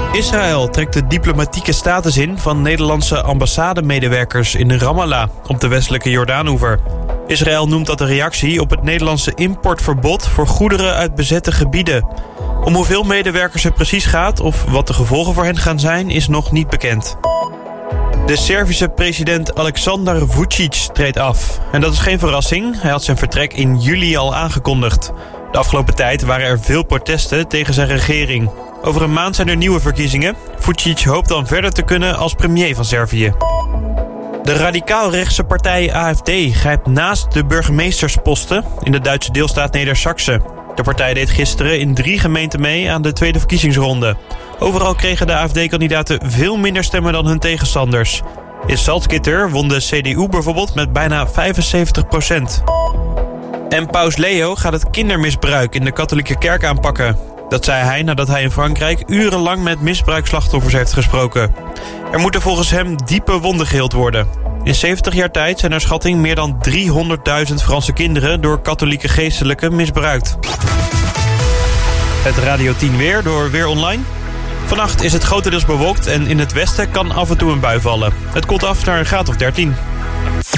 Israël trekt de diplomatieke status in van Nederlandse ambassademedewerkers in Ramallah op de westelijke Jordaanoever. Israël noemt dat een reactie op het Nederlandse importverbod voor goederen uit bezette gebieden. Om hoeveel medewerkers het precies gaat of wat de gevolgen voor hen gaan zijn, is nog niet bekend. De Servische president Aleksandar Vučić treedt af. En dat is geen verrassing, hij had zijn vertrek in juli al aangekondigd. De afgelopen tijd waren er veel protesten tegen zijn regering. Over een maand zijn er nieuwe verkiezingen. Vučić hoopt dan verder te kunnen als premier van Servië. De radicaal-rechtse partij AfD grijpt naast de burgemeestersposten in de Duitse deelstaat Neder-Saxe. De partij deed gisteren in 3 gemeenten mee aan de tweede verkiezingsronde. Overal kregen de AfD-kandidaten veel minder stemmen dan hun tegenstanders. In Salzgitter won de CDU bijvoorbeeld met bijna 75%. En paus Leo gaat het kindermisbruik in de katholieke kerk aanpakken. Dat zei hij nadat hij in Frankrijk urenlang met misbruikslachtoffers heeft gesproken. Er moeten volgens hem diepe wonden geheeld worden. In 70 jaar tijd zijn naar schatting meer dan 300.000 Franse kinderen door katholieke geestelijken misbruikt. Het Radio 10 weer door Weer Online. Vannacht is het grotendeels bewolkt en in het westen kan af en toe een bui vallen. Het koelt af naar een graad of 13.